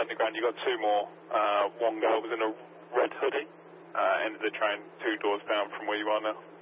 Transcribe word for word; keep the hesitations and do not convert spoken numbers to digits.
underground, you got two more. Uh, one girl was in a red hoodie, uh, end of the train, two doors down from where you are now.